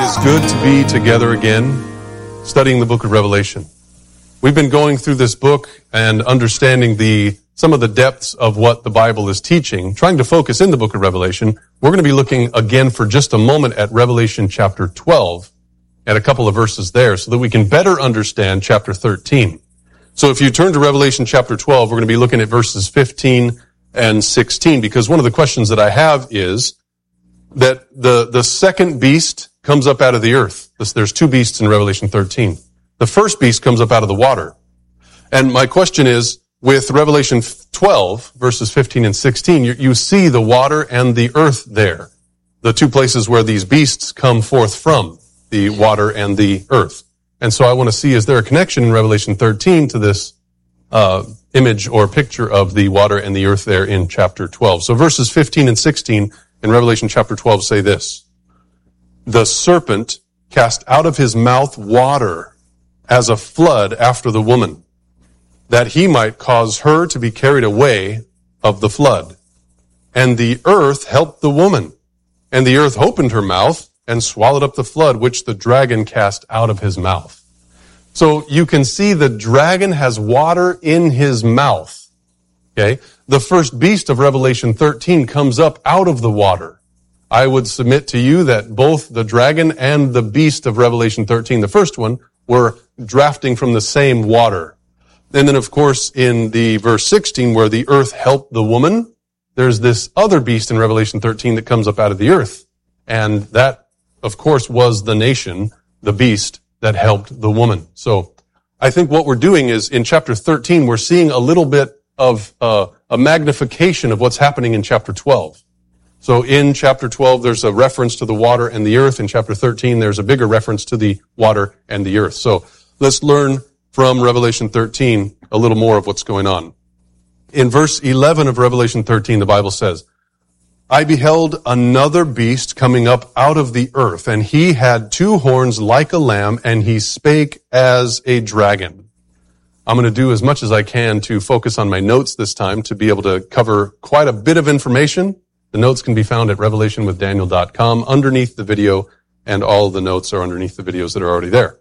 is good to be together again, studying the book of Revelation. We've been going through this book and understanding some of the depths of what the Bible is teaching, trying to focus in the book of Revelation. We're going to be looking again for just a moment at Revelation chapter 12, at a couple of verses there, so that we can better understand chapter 13. So if you turn to Revelation chapter 12, we're going to be looking at verses 15 and 16, because one of the questions that I have is that the second beast comes up out of the earth. There's two beasts in Revelation 13. The first beast comes up out of the water. And my question is, with Revelation 12, verses 15 and 16, you see the water and the earth there. The two places where these beasts come forth from, the water and the earth. And so I want to see, is there a connection in Revelation 13 to this image or picture of the water and the earth there in chapter 12? So verses 15 and 16 in Revelation chapter 12 say this: "The serpent cast out of his mouth water as a flood after the woman, that he might cause her to be carried away of the flood. And the earth helped the woman, and the earth opened her mouth and swallowed up the flood which the dragon cast out of his mouth." So you can see the dragon has water in his mouth. Okay? The first beast of Revelation 13 comes up out of the water. I would submit to you that both the dragon and the beast of Revelation 13, the first one, were drafting from the same water. And then, of course, in the verse 16, where the earth helped the woman, there's this other beast in Revelation 13 that comes up out of the earth. And that, of course, was the nation, the beast, that helped the woman. So I think what we're doing is, in chapter 13, we're seeing a little bit of a magnification of what's happening in chapter 12. So in chapter 12, there's a reference to the water and the earth. In chapter 13, there's a bigger reference to the water and the earth. So let's learn from Revelation 13 a little more of what's going on. In verse 11 of Revelation 13, the Bible says, "I beheld another beast coming up out of the earth, and he had two horns like a lamb, and he spake as a dragon." I'm going to do as much as I can to focus on my notes this time to be able to cover quite a bit of information. The notes can be found at revelationwithdaniel.com underneath the video, and all the notes are underneath the videos that are already there.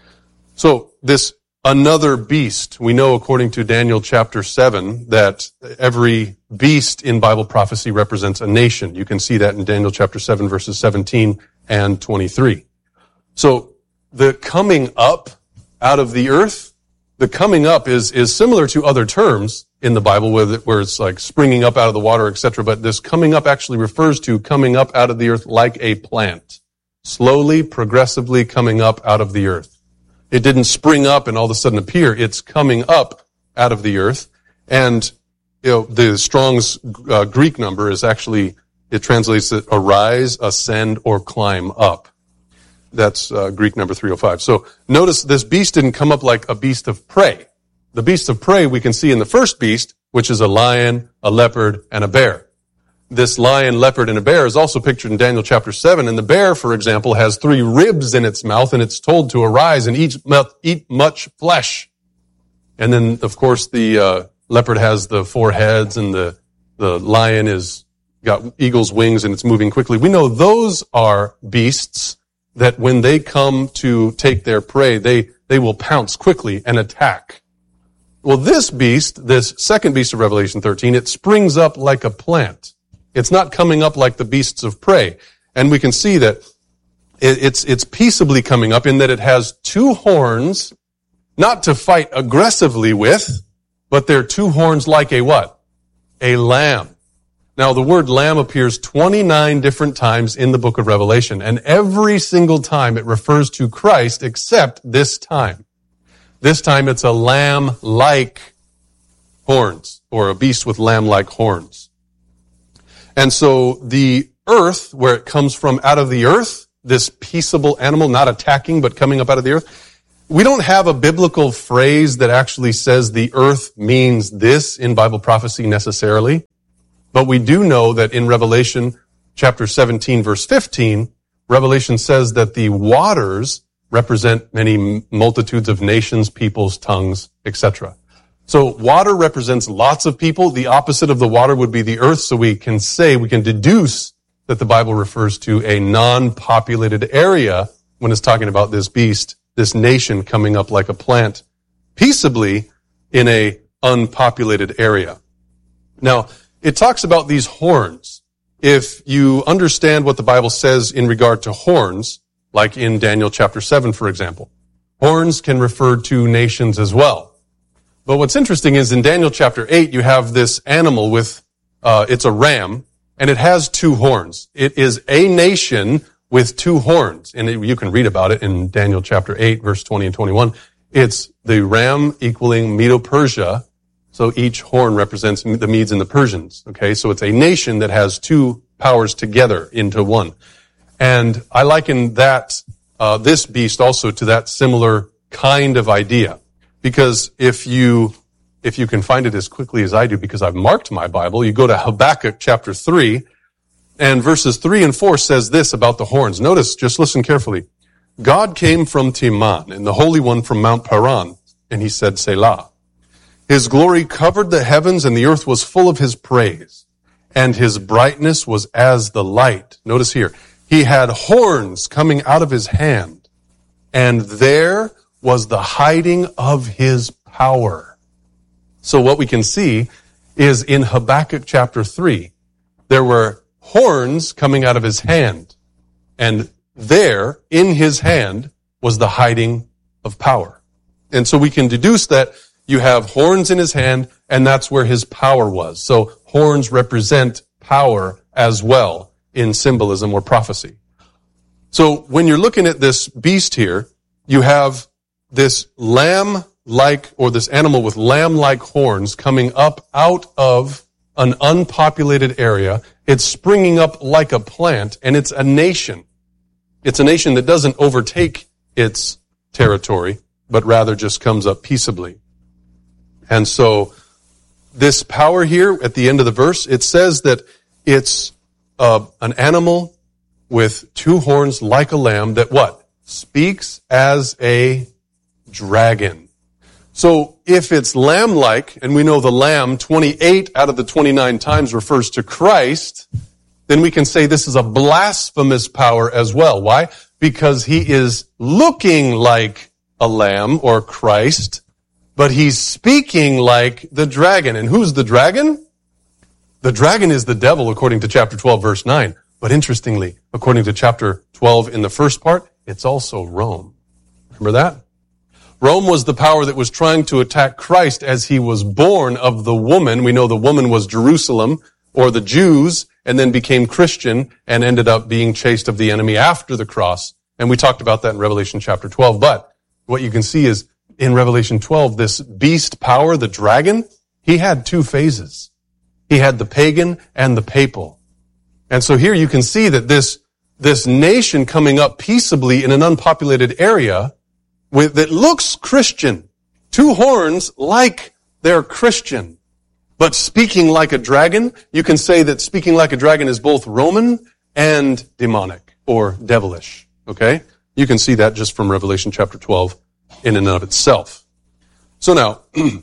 So this another beast, we know according to Daniel chapter 7 that every beast in Bible prophecy represents a nation. You can see that in Daniel chapter 7 verses 17 and 23. So the coming up out of the earth, the coming up is similar to other terms in the Bible where it's like springing up out of the water, etc. But this coming up actually refers to coming up out of the earth like a plant, slowly, progressively coming up out of the earth. It didn't spring up and all of a sudden appear. It's coming up out of the earth. And the Strong's Greek number is actually, it translates it arise, ascend, or climb up. That's Greek number 305. So notice this beast didn't come up like a beast of prey. The beast of prey we can see in the first beast, which is a lion, a leopard, and a bear. This lion, leopard, and a bear is also pictured in Daniel chapter 7. And the bear, for example, has 3 ribs in its mouth, and it's told to arise and eat much flesh. And then, of course, the leopard has the 4 heads, and the lion is got eagle's wings, and it's moving quickly. We know those are beasts that when they come to take their prey, they will pounce quickly and attack. Well, this beast, this second beast of Revelation 13, it springs up like a plant. It's not coming up like the beasts of prey. And we can see that it's peaceably coming up in that it has 2 horns, not to fight aggressively with, but they're 2 horns like a what? A lamb. Now, the word lamb appears 29 different times in the book of Revelation, and every single time it refers to Christ except this time. This time it's a lamb-like horns, or a beast with lamb-like horns. And so the earth, where it comes from out of the earth, this peaceable animal, not attacking, but coming up out of the earth, we don't have a biblical phrase that actually says the earth means this in Bible prophecy necessarily. But we do know that in Revelation chapter 17, verse 15, Revelation says that the waters represent many multitudes of nations, peoples, tongues, etc. So water represents lots of people. The opposite of the water would be the earth. So we can deduce that the Bible refers to a non-populated area when it's talking about this beast, this nation coming up like a plant peaceably in a unpopulated area. Now, it talks about these horns. If you understand what the Bible says in regard to horns, like in Daniel chapter 7, for example, horns can refer to nations as well. But what's interesting is in Daniel chapter 8, you have this animal with, it's a ram, and it has two horns. It is a nation with two horns. And you can read about it in Daniel chapter 8, verse 20 and 21. It's the ram equaling Medo-Persia. So each horn represents the Medes and the Persians. Okay, so it's a nation that has two powers together into one. And I liken that, this beast also to that similar kind of idea. Because if you can find it as quickly as I do, because I've marked my Bible, you go to Habakkuk chapter 3, and verses 3 and 4 says this about the horns. Notice, just listen carefully. God came from Teman, and the Holy One from Mount Paran, and he said, Selah. His glory covered the heavens, and the earth was full of his praise. And his brightness was as the light. Notice here, he had horns coming out of his hand, and there was the hiding of his power. So what we can see is in Habakkuk chapter 3, there were horns coming out of his hand, and there, in his hand, was the hiding of power. And so we can deduce that you have horns in his hand, and that's where his power was. So horns represent power as well in symbolism or prophecy. So when you're looking at this beast here, you have this lamb-like, or this animal with lamb-like horns coming up out of an unpopulated area. It's springing up like a plant, and it's a nation. It's a nation that doesn't overtake its territory, but rather just comes up peaceably. And so this power here at the end of the verse, it says that it's an animal with two horns like a lamb that what? Speaks as a dragon. So if it's lamb-like, and we know the lamb 28 out of the 29 times refers to Christ, then we can say this is a blasphemous power as well. Why? Because he is looking like a lamb or Christ, but he's speaking like the dragon. And who's the dragon? The dragon is the devil, according to chapter 12, verse 9. But interestingly, according to chapter 12 in the first part, it's also Rome. Remember that? Rome was the power that was trying to attack Christ as he was born of the woman. We know the woman was Jerusalem, or the Jews, and then became Christian and ended up being chased of the enemy after the cross. And we talked about that in Revelation chapter 12. But what you can see is in Revelation 12, this beast power, the dragon, he had two phases. He had the pagan and the papal. And so here you can see that this nation coming up peaceably in an unpopulated area that looks Christian, two horns like they're Christian, but speaking like a dragon. You can say that speaking like a dragon is both Roman and demonic or devilish. Okay? You can see that just from Revelation chapter 12 in and of itself. So now,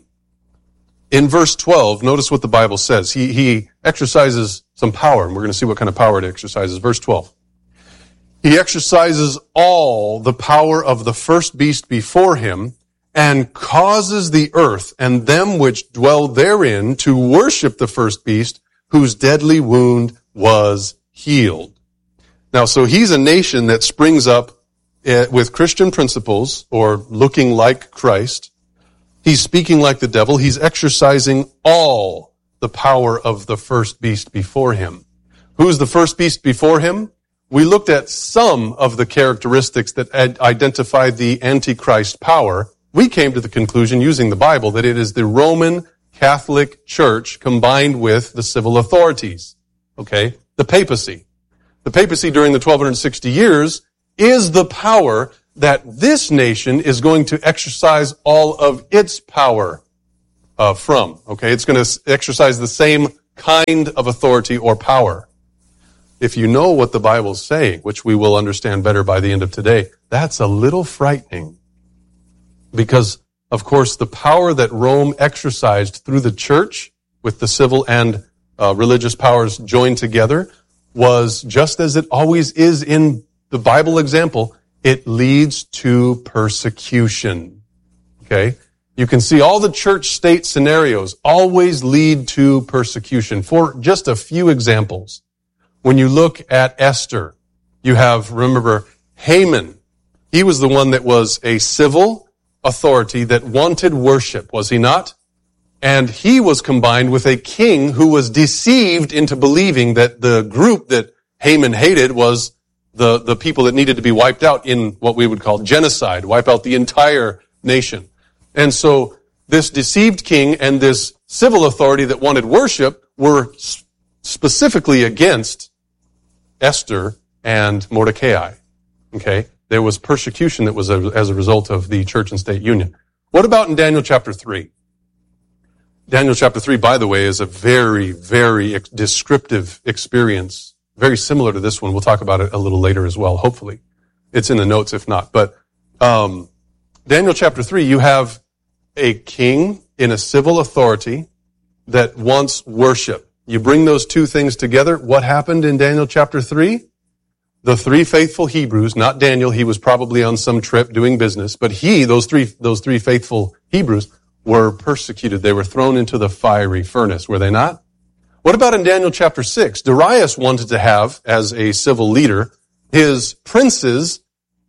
in verse 12, notice what the Bible says. He exercises some power, and we're going to see what kind of power it exercises. Verse 12. He exercises all the power of the first beast before him, and causes the earth and them which dwell therein to worship the first beast, whose deadly wound was healed. Now, so he's a nation that springs up with Christian principles, or looking like Christ. He's speaking like the devil. He's exercising all the power of the first beast before him. Who's the first beast before him? We looked at some of the characteristics that identify the Antichrist power. We came to the conclusion, using the Bible, that it is the Roman Catholic Church combined with the civil authorities. Okay? The papacy. The papacy during the 1260 years is the power that this nation is going to exercise all of its power from. Okay? It's going to exercise the same kind of authority or power. If you know what the Bible's saying, which we will understand better by the end of today, that's a little frightening. Because, of course, the power that Rome exercised through the church, with the civil and religious powers joined together, was, just as it always is in the Bible example, it leads to persecution. Okay? You can see all the church-state scenarios always lead to persecution. For just a few examples, when you look at Esther, you have, remember, Haman. He was the one that was a civil authority that wanted worship, was he not? And he was combined with a king who was deceived into believing that the group that Haman hated was the people that needed to be wiped out in what we would call genocide, wipe out the entire nation. And so this deceived king and this civil authority that wanted worship were specifically against Esther and Mordecai. Okay? There was persecution that was as a result of the church and state union. What about in Daniel chapter 3? Daniel chapter 3, by the way, is a very, very descriptive experience, very similar to this one. We'll talk about it a little later as well, hopefully. It's in the notes if not. But Daniel chapter 3, you have a king in a civil authority that wants worship. You bring those two things together. What happened in Daniel chapter 3? The three faithful Hebrews, not Daniel, he was probably on some trip doing business, but those three faithful Hebrews were persecuted. They were thrown into the fiery furnace, were they not? What about in Daniel chapter 6? Darius wanted to have, as a civil leader, his princes,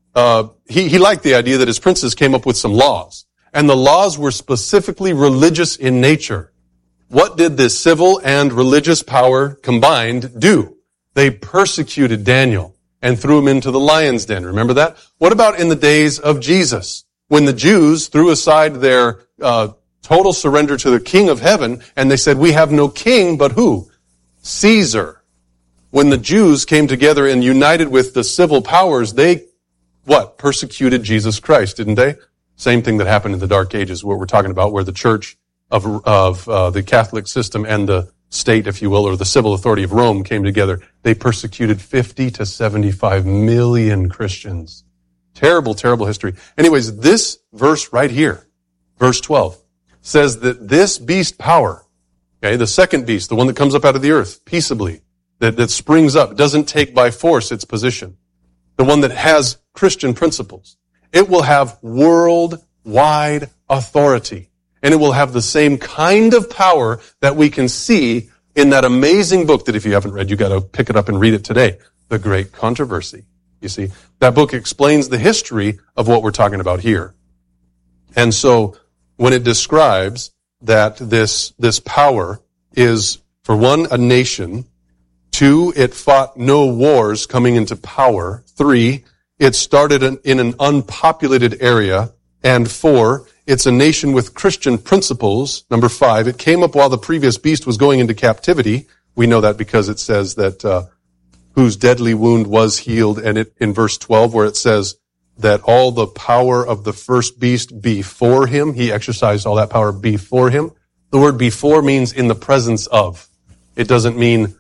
he liked the idea that his princes came up with some laws. And the laws were specifically religious in nature. What did this civil and religious power combined do? They persecuted Daniel and threw him into the lion's den. Remember that? What about in the days of Jesus, when the Jews threw aside their total surrender to the King of Heaven, and they said, we have no king but who? Caesar. When the Jews came together and united with the civil powers, they, persecuted Jesus Christ, didn't they? Same thing that happened in the Dark Ages, what we're talking about, where the church of the Catholic system and the state, if you will, or the civil authority of Rome came together. They persecuted 50 to 75 million Christians. Terrible, terrible history. Anyways, this verse right here, verse 12, says that this beast power, okay, the second beast, the one that comes up out of the earth peaceably, that springs up, doesn't take by force its position, the one that has Christian principles, it will have worldwide authority. And it will have the same kind of power that we can see in that amazing book that if you haven't read, you got to pick it up and read it today, The Great Controversy. You see, that book explains the history of what we're talking about here. And so when it describes that this power is, for one, a nation, 2, it fought no wars coming into power, 3, it started in an unpopulated area, and 4, it's a nation with Christian principles. Number 5, it came up while the previous beast was going into captivity. We know that because it says that whose deadly wound was healed, and it in verse 12 where it says that all the power of the first beast before him, he exercised all that power before him. The word before means in the presence of. It doesn't mean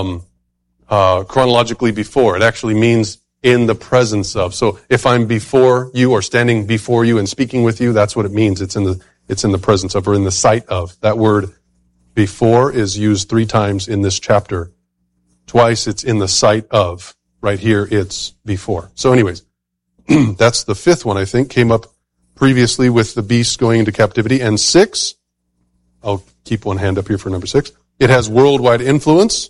chronologically before. It actually means in the presence of. So if I'm before you or standing before you and speaking with you, that's what it means. It's in the presence of or in the sight of. That word before is used 3 times in this chapter. Twice it's in the sight of. Right here it's before. So anyways, that's the 5th one I think, came up previously with the beast going into captivity. And 6, I'll keep one hand up here for number 6. It has worldwide influence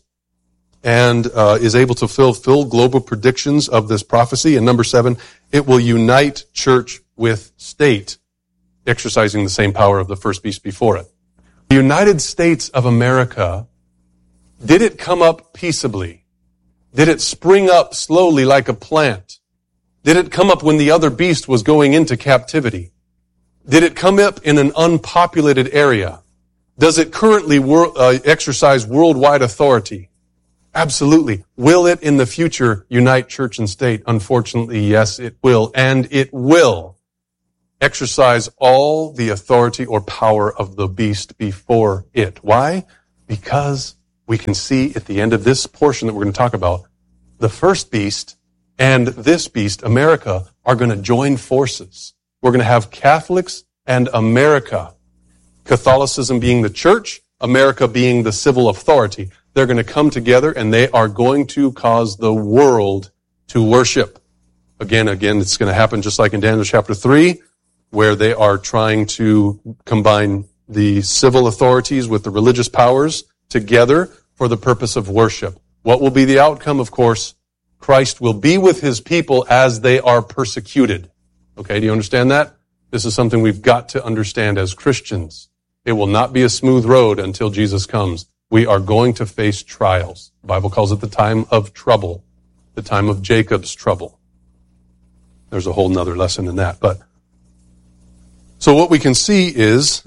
and is able to fulfill global predictions of this prophecy. And number 7, it will unite church with state, exercising the same power of the first beast before it. The United States of America, did it come up peaceably? Did it spring up slowly like a plant? Did it come up when the other beast was going into captivity? Did it come up in an unpopulated area? Does it currently exercise worldwide authority? Absolutely. Will it in the future unite church and state? Unfortunately, yes, it will. And it will exercise all the authority or power of the beast before it. Why? Because we can see at the end of this portion that we're going to talk about, the first beast and this beast, America, are going to join forces. We're going to have Catholics and America. Catholicism being the church, America being the civil authority. They're going to come together and they are going to cause the world to worship. Again, it's going to happen just like in Daniel chapter 3, where they are trying to combine the civil authorities with the religious powers together for the purpose of worship. What will be the outcome? Of course, Christ will be with his people as they are persecuted. Okay, do you understand that? This is something we've got to understand as Christians. It will not be a smooth road until Jesus comes. We are going to face trials. The Bible calls it the time of trouble, the time of Jacob's trouble. There's a whole nother lesson in that. But so what we can see is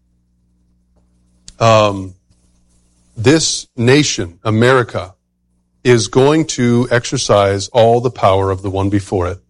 this nation, America, is going to exercise all the power of the one before it.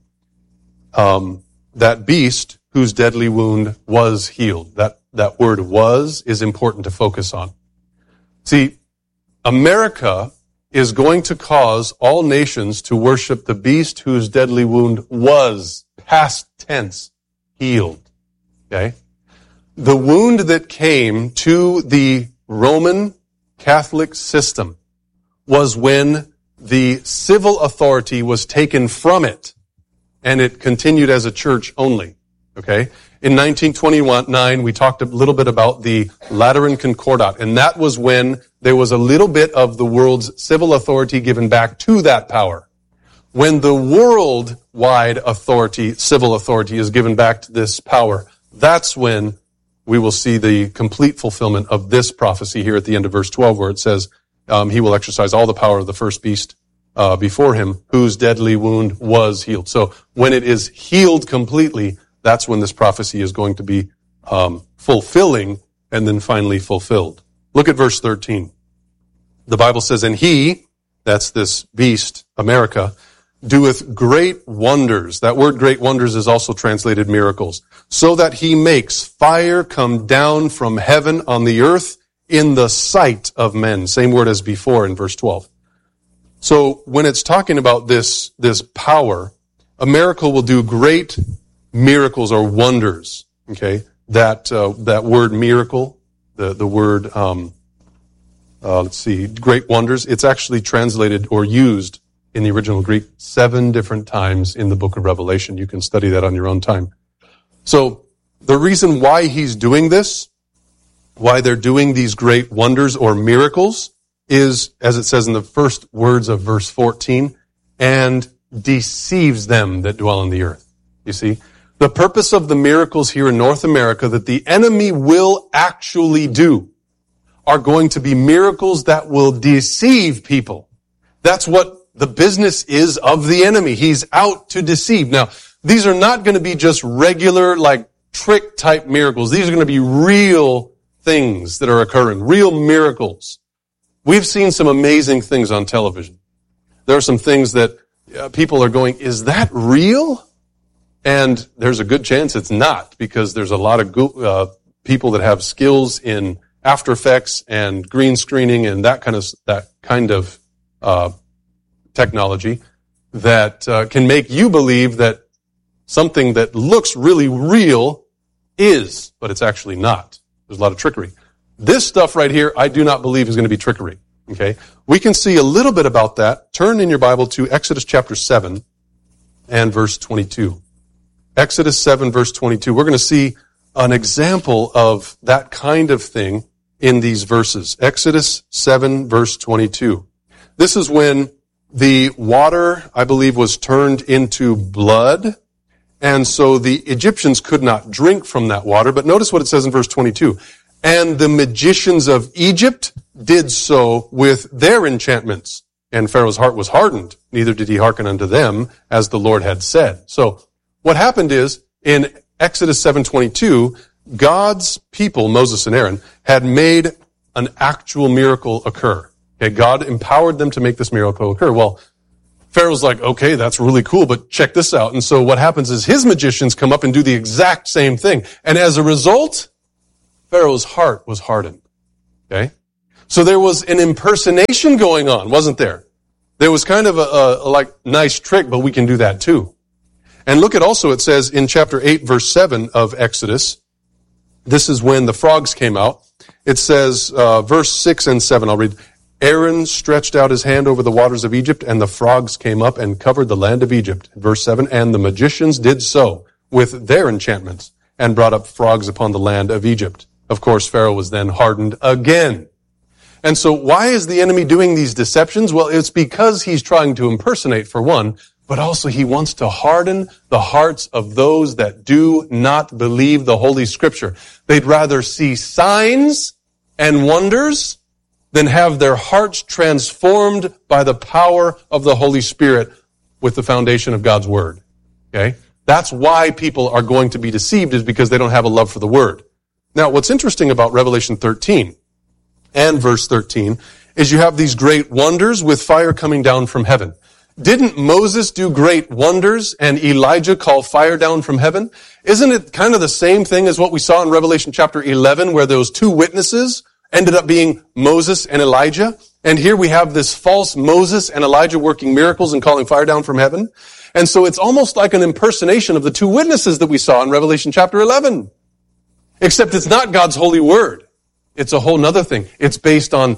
That beast whose deadly wound was healed. That word was is important to focus on. See, America is going to cause all nations to worship the beast whose deadly wound was, past tense, healed. Okay? The wound that came to the Roman Catholic system was when the civil authority was taken from it and it continued as a church only. Okay? In 1929, we talked a little bit about the Lateran Concordat, and that was when there was a little bit of the world's civil authority given back to that power. When the worldwide authority, civil authority, is given back to this power, that's when we will see the complete fulfillment of this prophecy here at the end of verse 12, where it says, he will exercise all the power of the first beast before him, whose deadly wound was healed. So when it is healed completely, that's when this prophecy is going to be fulfilling and then finally fulfilled. Look at verse 13. The Bible says, and he, that's this beast, America, doeth great wonders. That word great wonders is also translated miracles. So that he makes fire come down from heaven on the earth in the sight of men. Same word as before in verse 12. So when it's talking about this power, America will do great miracles or wonders. Okay, that word miracle, the word great wonders. It's actually translated or used in the original Greek 7 different times in the book of Revelation. You can study that on your own time. So the reason why he's doing this, why they're doing these great wonders or miracles, is, as it says in the first words of verse 14, and deceives them that dwell on the earth. You see? The purpose of the miracles here in North America that the enemy will actually do are going to be miracles that will deceive people. That's what the business is of the enemy. He's out to deceive. Now, these are not going to be just regular, like, trick type miracles. These are going to be real things that are occurring, real miracles. We've seen some amazing things on television. There are some things that people are going, is that real? And there's a good chance it's not, because there's a lot of people that have skills in After Effects and green screening and that kind of technology that can make you believe that something that looks really real is, but it's actually not. There's a lot of trickery. This stuff right here, I do not believe is going to be trickery. Okay? We can see a little bit about that. Turn in your Bible to Exodus chapter 7 and verse 22. Exodus 7 verse 22. We're going to see an example of that kind of thing in these verses. Exodus 7 verse 22. This is when the water, I believe, was turned into blood, and so the Egyptians could not drink from that water. But notice what it says in verse 22. And the magicians of Egypt did so with their enchantments. And Pharaoh's heart was hardened, neither did he hearken unto them, as the Lord had said. So what happened is, in Exodus 7:22, God's people, Moses and Aaron, had made an actual miracle occur. Okay, God empowered them to make this miracle occur. Well, Pharaoh's like, okay, that's really cool, but check this out. And so what happens is his magicians come up and do the exact same thing. And as a result, Pharaoh's heart was hardened. Okay? So there was an impersonation going on, wasn't there? There was kind of a nice trick, but we can do that too. And look at also, it says in chapter 8, verse 7 of Exodus, this is when the frogs came out. It says, verse 6 and 7, I'll read. Aaron stretched out his hand over the waters of Egypt, and the frogs came up and covered the land of Egypt. Verse 7, and the magicians did so with their enchantments and brought up frogs upon the land of Egypt. Of course, Pharaoh was then hardened again. And so why is the enemy doing these deceptions? Well, it's because he's trying to impersonate, for one, but also he wants to harden the hearts of those that do not believe the Holy Scripture. They'd rather see signs and wonders than have their hearts transformed by the power of the Holy Spirit with the foundation of God's Word. Okay? That's why people are going to be deceived, is because they don't have a love for the Word. Now, what's interesting about Revelation 13 and verse 13 is you have these great wonders with fire coming down from heaven. Didn't Moses do great wonders and Elijah call fire down from heaven? Isn't it kind of the same thing as what we saw in Revelation chapter 11, where those two witnesses ended up being Moses and Elijah? And here we have this false Moses and Elijah working miracles and calling fire down from heaven. And so it's almost like an impersonation of the two witnesses that we saw in Revelation chapter 11. Except it's not God's holy word. It's a whole nother thing. It's based on,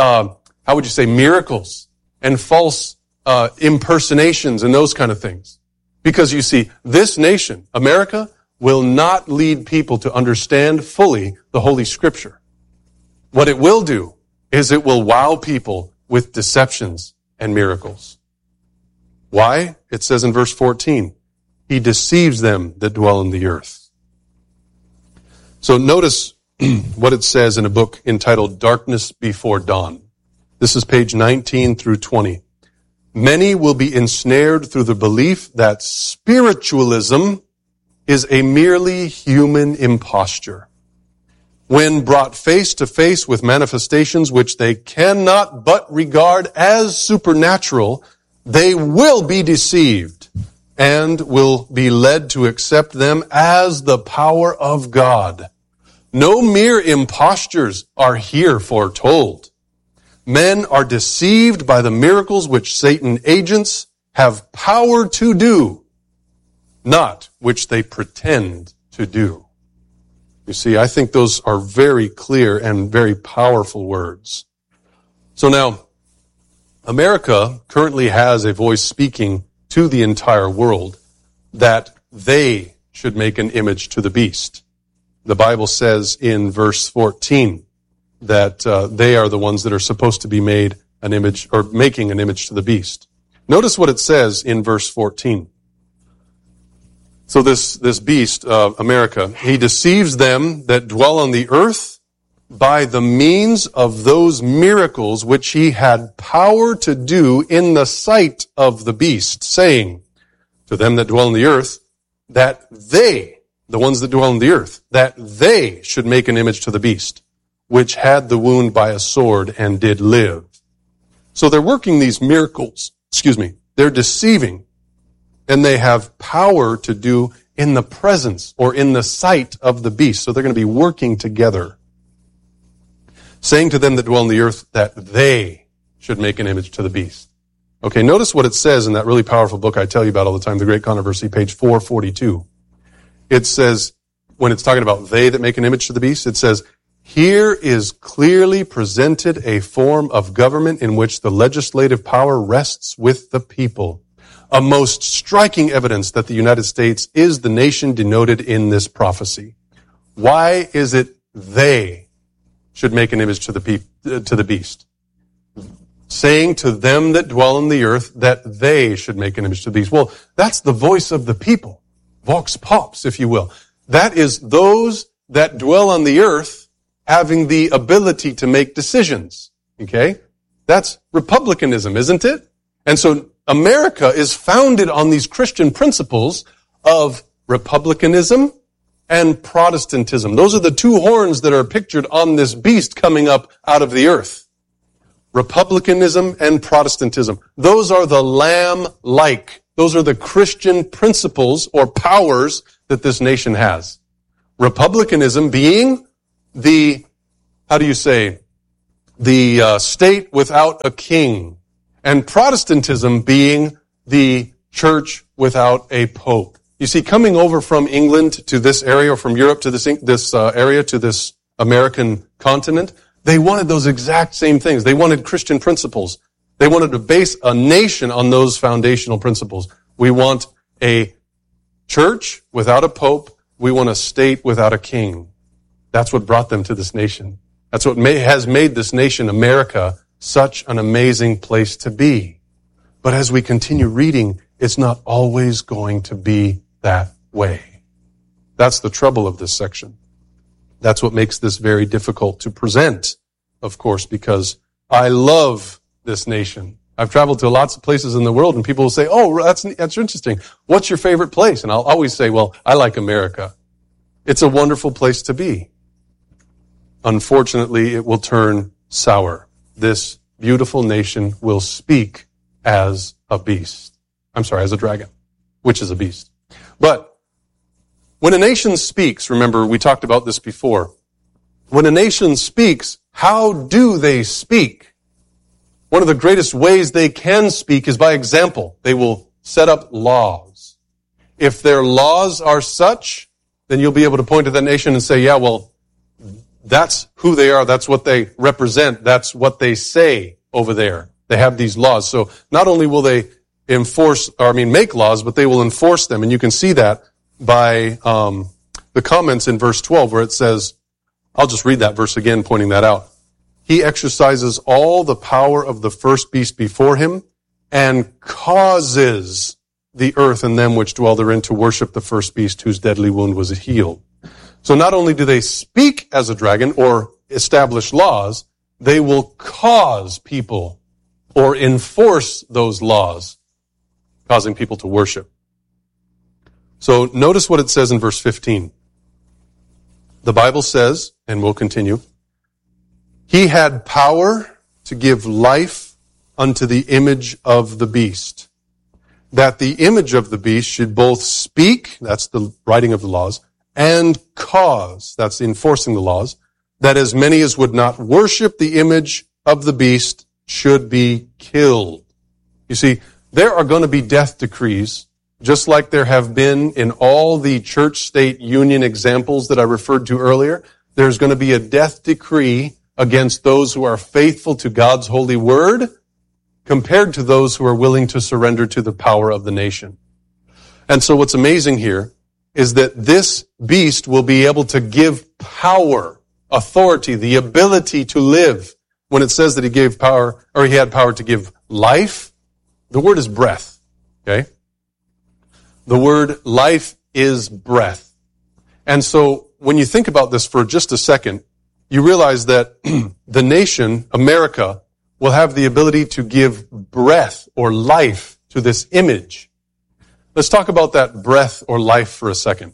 miracles and false impersonations and those kind of things. Because you see, this nation, America, will not lead people to understand fully the Holy Scripture. What it will do is it will wow people with deceptions and miracles. Why? It says in verse 14, he deceives them that dwell in the earth. So notice what it says in a book entitled Darkness Before Dawn. This is page 19 through 20. Many will be ensnared through the belief that spiritualism is a merely human imposture. When brought face to face with manifestations which they cannot but regard as supernatural, they will be deceived and will be led to accept them as the power of God. No mere impostures are here foretold. Men are deceived by the miracles which Satan agents have power to do, not which they pretend to do. You see, I think those are very clear and very powerful words. So now, America currently has a voice speaking to the entire world that they should make an image to the beast. The Bible says in verse 14 that they are the ones that are supposed to be made an image, or making an image to the beast. Notice what it says in verse 14. So this beast, America, he deceives them that dwell on the earth by the means of those miracles which he had power to do in the sight of the beast, saying to them that dwell on the earth, that they, the ones that dwell on the earth, that they should make an image to the beast, which had the wound by a sword and did live. So they're working these miracles, they're deceiving, and they have power to do in the presence or in the sight of the beast. So they're going to be working together. Saying to them that dwell on the earth that they should make an image to the beast. Okay, notice what it says in that really powerful book I tell you about all the time, The Great Controversy, page 442. It says, when it's talking about they that make an image to the beast, it says, here is clearly presented a form of government in which the legislative power rests with the people. A most striking evidence that the United States is the nation denoted in this prophecy. Why is it they should make an image to the beast? Saying to them that dwell on the earth that they should make an image to the beast. Well, that's the voice of the people. Vox pops, if you will. That is those that dwell on the earth having the ability to make decisions. Okay? That's republicanism, isn't it? And so America is founded on these Christian principles of republicanism and Protestantism. Those are the two horns that are pictured on this beast coming up out of the earth. Republicanism and Protestantism. Those are the lamb-like. Those are the Christian principles or powers that this nation has. Republicanism being the state without a king. And Protestantism being the church without a pope. You see, coming over from England to this area, or from Europe to this area to this American continent, They wanted those exact same things. They wanted Christian principles. They wanted to base a nation on those foundational principles. We want a church without a pope. We want a state without a king. That's what brought them to this nation. That's what has made this nation, America, such an amazing place to be. But as we continue reading, it's not always going to be that way. That's the trouble of this section. That's what makes this very difficult to present, of course, because I love this nation. I've traveled to lots of places in the world, and people will say, oh, that's interesting. What's your favorite place? And I'll always say, well, I like America. It's a wonderful place to be. Unfortunately, it will turn sour. This beautiful nation will speak as a beast. As a dragon, which is a beast. But when a nation speaks, remember, we talked about this before. When a nation speaks, how do they speak? One of the greatest ways they can speak is by example. They will set up laws. If their laws are such, then you'll be able to point to that nation and say, yeah, well, that's who they are. That's what they represent. That's what they say over there. They have these laws. So not only will they make laws, but they will enforce them. And you can see that by the comments in verse 12 where it says, I'll just read that verse again, pointing that out. He exercises all the power of the first beast before him and causes the earth and them which dwell therein to worship the first beast whose deadly wound was healed. So not only do they speak as a dragon or establish laws, they will cause people or enforce those laws, causing people to worship. So notice what it says in verse 15. The Bible says, and we'll continue, he had power to give life unto the image of the beast, that the image of the beast should both speak, that's the writing of the laws, and cause, that's the enforcing the laws, that as many as would not worship the image of the beast should be killed. You see, there are going to be death decrees, just like there have been in all the church-state union examples that I referred to earlier. There's going to be a death decree against those who are faithful to God's holy word compared to those who are willing to surrender to the power of the nation. And so what's amazing here is that this beast will be able to give power, authority, the ability to live. When it says that he gave power, or he had power to give life, the word is breath, okay? The word life is breath. And so when you think about this for just a second, you realize that the nation, America, will have the ability to give breath or life to this image. Let's talk about that breath or life for a second.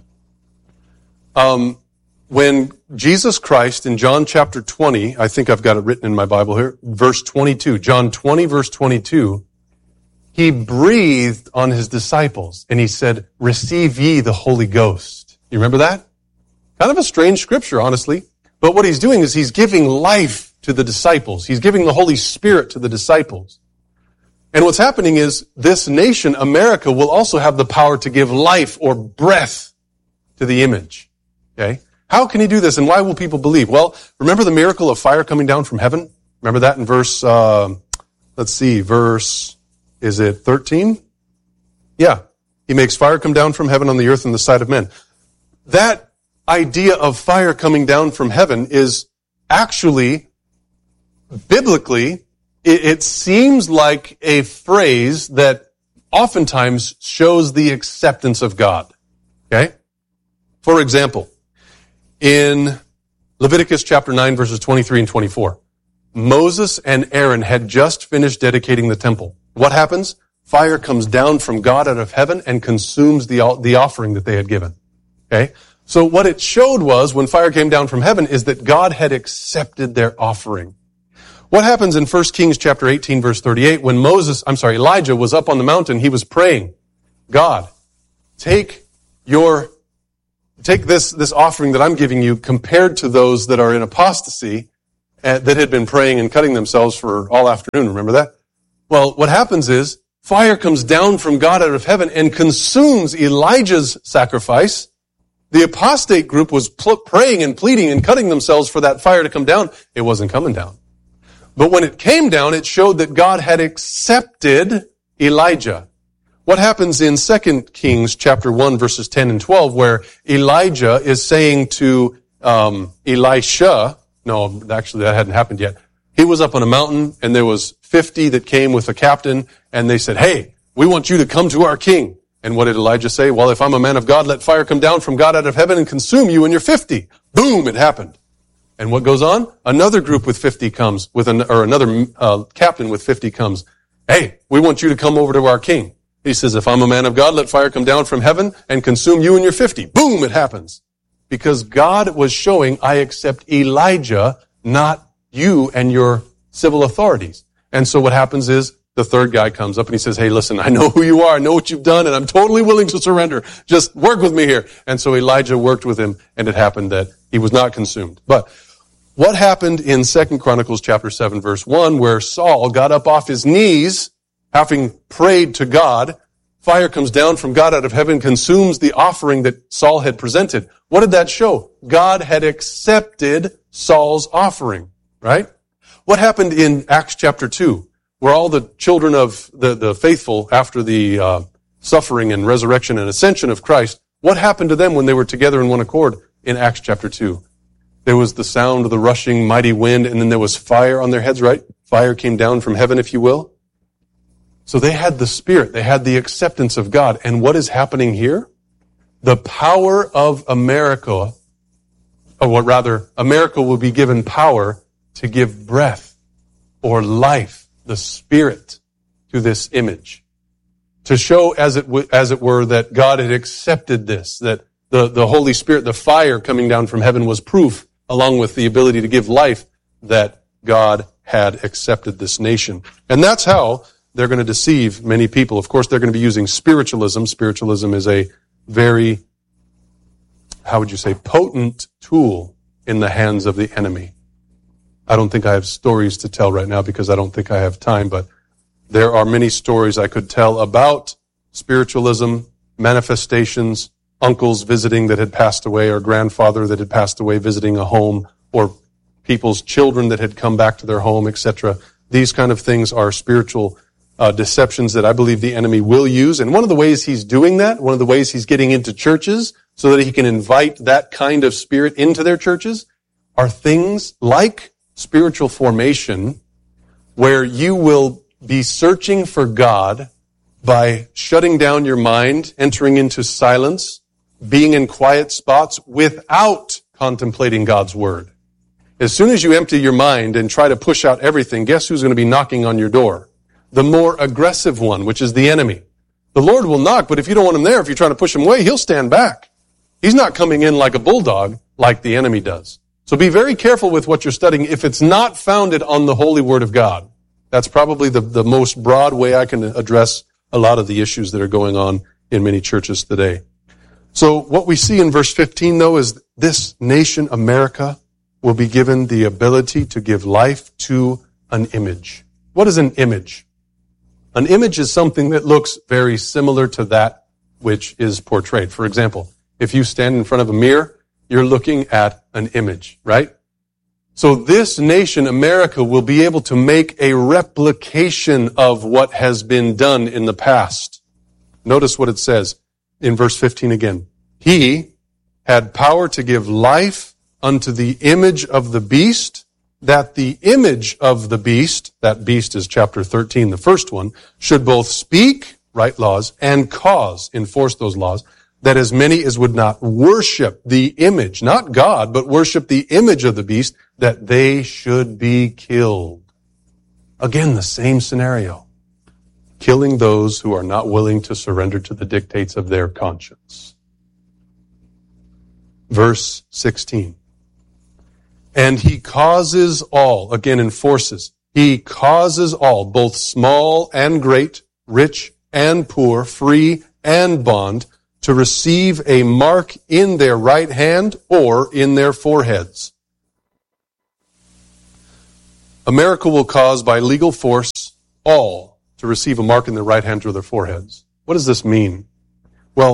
When Jesus Christ in John chapter 20, I think I've got it written in my Bible here, verse 22, John 20 verse 22, he breathed on his disciples and he said, receive ye the Holy Ghost. You remember that? Kind of a strange scripture, honestly. But what he's doing is he's giving life to the disciples. He's giving the Holy Spirit to the disciples. And what's happening is this nation, America, will also have the power to give life or breath to the image. Okay? How can he do this and why will people believe? Well, remember the miracle of fire coming down from heaven? Remember that in verse, is it 13? Yeah. He makes fire come down from heaven on the earth in the sight of men. That idea of fire coming down from heaven is actually, biblically, it seems like a phrase that oftentimes shows the acceptance of God. Okay? For example, in Leviticus chapter 9, verses 23 and 24, Moses and Aaron had just finished dedicating the temple. What happens? Fire comes down from God out of heaven and consumes the offering that they had given. Okay? So what it showed was, when fire came down from heaven, is that God had accepted their offering. What happens in 1 Kings chapter 18, verse 38, when Elijah was up on the mountain, he was praying, God, take this offering that I'm giving you compared to those that are in apostasy that had been praying and cutting themselves for all afternoon. Remember that? Well, what happens is fire comes down from God out of heaven and consumes Elijah's sacrifice. The apostate group was praying and pleading and cutting themselves for that fire to come down. It wasn't coming down. But when it came down, it showed that God had accepted Elijah. What happens in 2 Kings chapter 1 verses 10 and 12 where Elijah is saying to Elisha, no, actually that hadn't happened yet. He was up on a mountain and there was 50 that came with a captain and they said, hey, we want you to come to our king. And what did Elijah say? Well, if I'm a man of God, let fire come down from God out of heaven and consume you and your 50. Boom, it happened. And what goes on? Another group with 50 comes, another captain with 50 comes. Hey, we want you to come over to our king. He says, if I'm a man of God, let fire come down from heaven and consume you and your 50. Boom, it happens. Because God was showing, I accept Elijah, not you and your civil authorities. And so what happens is, the third guy comes up and he says, hey, listen, I know who you are, I know what you've done, and I'm totally willing to surrender. Just work with me here. And so Elijah worked with him, and it happened that he was not consumed. But what happened in 2 Chronicles chapter 7, verse 1, where Saul got up off his knees, having prayed to God, fire comes down from God out of heaven, consumes the offering that Saul had presented. What did that show? God had accepted Saul's offering, right? What happened in Acts chapter 2? Where all the children of the faithful after the suffering and resurrection and ascension of Christ, what happened to them when they were together in one accord in Acts chapter 2? There was the sound of the rushing mighty wind, and then there was fire on their heads, right? Fire came down from heaven, if you will. So they had the Spirit. They had the acceptance of God. And what is happening here? The power of America, America will be given power to give breath or life, the Spirit, to this image. To show, as it were, that God had accepted this, that the Holy Spirit, the fire coming down from heaven was proof, along with the ability to give life, that God had accepted this nation. And that's how they're going to deceive many people. Of course, they're going to be using spiritualism. Spiritualism is a very, potent tool in the hands of the enemy. I don't think I have stories to tell right now because I don't think I have time, but there are many stories I could tell about spiritualism, manifestations, uncles visiting that had passed away, or grandfather that had passed away visiting a home, or people's children that had come back to their home, etc. These kind of things are spiritual deceptions that I believe the enemy will use. And one of the ways he's doing that, one of the ways he's getting into churches so that he can invite that kind of spirit into their churches, are things like spiritual formation, where you will be searching for God by shutting down your mind, entering into silence, being in quiet spots without contemplating God's Word. As soon as you empty your mind and try to push out everything, guess who's going to be knocking on your door? The more aggressive one, which is the enemy. The Lord will knock, but if you don't want him there, if you're trying to push him away, he'll stand back. He's not coming in like a bulldog like the enemy does. So be very careful with what you're studying if it's not founded on the Holy Word of God. That's probably the most broad way I can address a lot of the issues that are going on in many churches today. So what we see in verse 15, though, is this nation, America, will be given the ability to give life to an image. What is an image? An image is something that looks very similar to that which is portrayed. For example, if you stand in front of a mirror, you're looking at an image, right? So this nation, America, will be able to make a replication of what has been done in the past. Notice what it says in verse 15 again. He had power to give life unto the image of the beast, that the image of the beast, that beast is chapter 13, the first one, should both speak, write laws, and cause, enforce those laws, that as many as would not worship the image, not God, but worship the image of the beast, that they should be killed. Again, the same scenario. Killing those who are not willing to surrender to the dictates of their conscience. Verse 16. And he causes all, again enforces, he causes all, both small and great, rich and poor, free and bond, to receive a mark in their right hand or in their foreheads. America will cause by legal force all to receive a mark in their right hand or their foreheads. What does this mean? Well,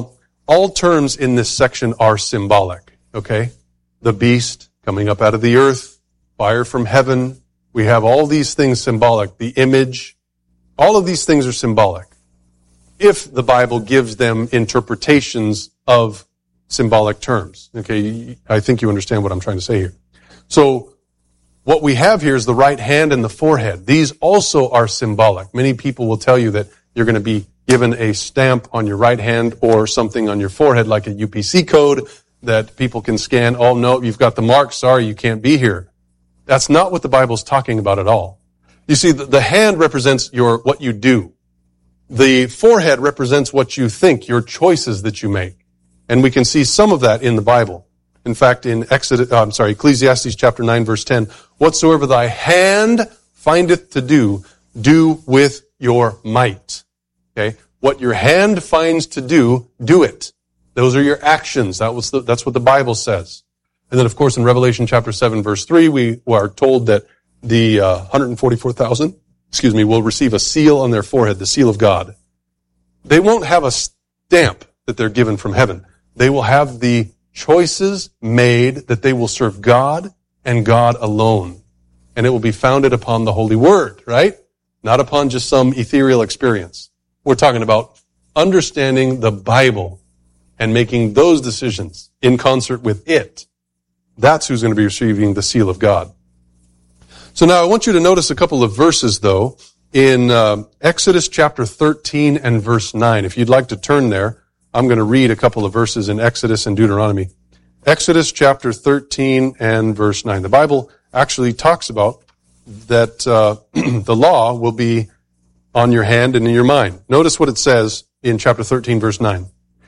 all terms in this section are symbolic, okay? The beast coming up out of the earth, fire from heaven. We have all these things symbolic. The image, all of these things are symbolic. If the Bible gives them interpretations of symbolic terms. Okay, I think you understand what I'm trying to say here. So, what we have here is the right hand and the forehead. These also are symbolic. Many people will tell you that you're going to be given a stamp on your right hand or something on your forehead like a UPC code that people can scan. Oh, no, you've got the mark. Sorry, you can't be here. That's not what the Bible's talking about at all. You see, the hand represents what you do. The forehead represents what you think, your choices that you make. And we can see some of that in the Bible. In fact, in Ecclesiastes chapter 9, verse 10, whatsoever thy hand findeth to do, do with your might. Okay? What your hand finds to do, do it. Those are your actions. That's what the Bible says. And then, of course, in Revelation chapter 7, verse 3, we are told that the 144,000, will receive a seal on their forehead, the seal of God. They won't have a stamp that they're given from heaven. They will have the choices made that they will serve God and God alone. And it will be founded upon the Holy Word, right? Not upon just some ethereal experience. We're talking about understanding the Bible and making those decisions in concert with it. That's who's going to be receiving the seal of God. So now I want you to notice a couple of verses, though, in Exodus chapter 13 and verse 9. If you'd like to turn there, I'm going to read a couple of verses in Exodus and Deuteronomy. Exodus chapter 13 and verse 9. The Bible actually talks about that the law will be on your hand and in your mind. Notice what it says in chapter 13, verse 9.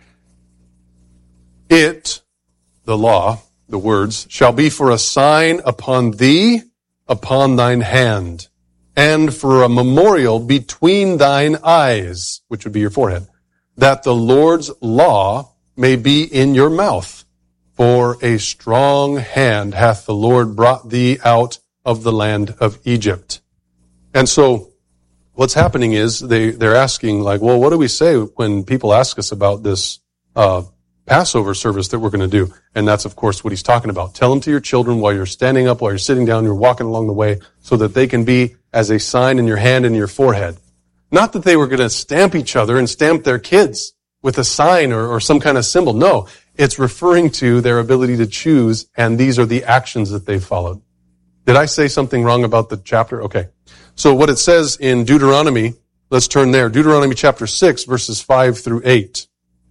It, the law, the words, shall be for a sign upon thee, upon thine hand, and for a memorial between thine eyes, which would be your forehead, that the Lord's law may be in your mouth. For a strong hand hath the Lord brought thee out of the land of Egypt. And so, what's happening is they're asking, like, well, what do we say when people ask us about this Passover service that we're going to do? And that's, of course, what he's talking about. Tell them to your children while you're standing up, while you're sitting down, you're walking along the way, so that they can be as a sign in your hand and your forehead. Not that they were going to stamp each other and stamp their kids with a sign or some kind of symbol. No, it's referring to their ability to choose, and these are the actions that they've followed. Did I say something wrong about the chapter? Okay. So what it says in Deuteronomy, let's turn there. Deuteronomy chapter 6, verses 5 through 8.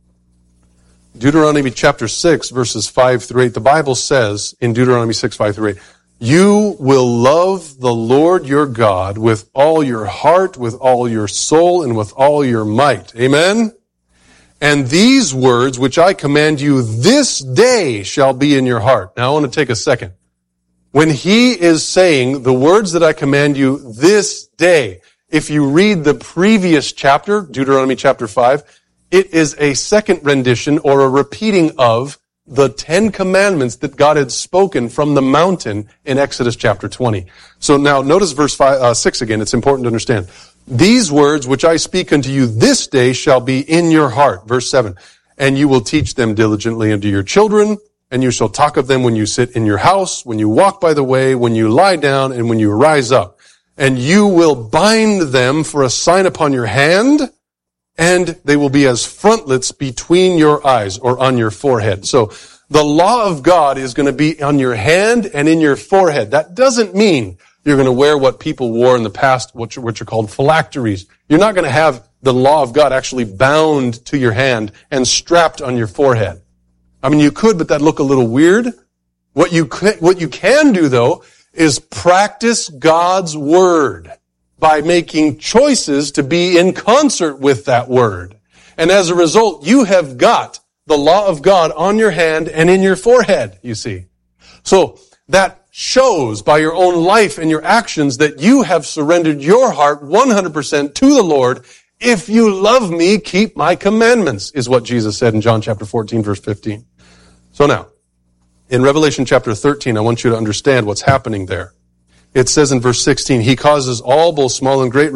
Deuteronomy chapter 6, verses 5 through 8. The Bible says in Deuteronomy 6, 5 through 8, you will love the Lord your God with all your heart, with all your soul, and with all your might. Amen? And these words which I command you this day shall be in your heart. Now I want to take a second. When he is saying the words that I command you this day, if you read the previous chapter, Deuteronomy chapter 5, it is a second rendition or a repeating of the 10 commandments that God had spoken from the mountain in Exodus chapter 20. So now notice verse 6 again. It's important to understand. These words which I speak unto you this day shall be in your heart. Verse 7. And you will teach them diligently unto your children, and you shall talk of them when you sit in your house, when you walk by the way, when you lie down, and when you rise up. And you will bind them for a sign upon your hand, and they will be as frontlets between your eyes, or on your forehead. So the law of God is going to be on your hand and in your forehead. That doesn't mean you're going to wear what people wore in the past, which are called phylacteries. You're not going to have the law of God actually bound to your hand and strapped on your forehead. I mean, you could, but that'd look a little weird. What you can do, though, is practice God's word by making choices to be in concert with that word. And as a result, you have got the law of God on your hand and in your forehead, you see. So that shows by your own life and your actions that you have surrendered your heart 100% to the Lord. If you love me, keep my commandments, is what Jesus said in John chapter 14, verse 15. So now, in Revelation chapter 13, I want you to understand what's happening there. It says in verse 16, he causes all, both small and great,